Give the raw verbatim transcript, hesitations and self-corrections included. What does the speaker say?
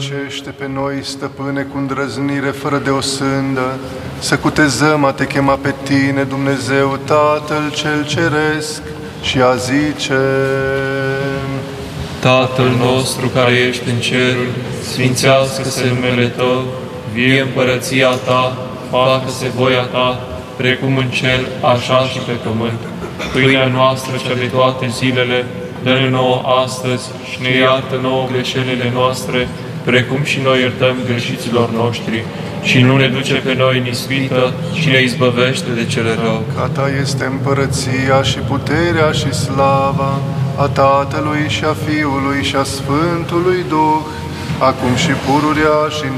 Strălucește pe noi, Stăpâne, cu îndrăznire fără de o sândă, să cutezăm a Te chema pe Tine, Dumnezeu Tatăl cel Ceresc, și a zice: Tatăl nostru care ești în ceruri, sfințească-se numele Tău, vie împărăția Ta, facă-se voia Ta, precum în cer, așa și pe pământ. Pâinea noastră cea de toate zilele, dă-ne nouă astăzi și ne iartă nouă greșelile noastre, precum și noi iertăm greșiților noștri. Și nu ne duce pe noi în ispită, ci ne izbăvește de cele rău. Că Ta este împărăția și puterea și slava a Tatălui și a Fiului și a Sfântului Duh, acum și pururea și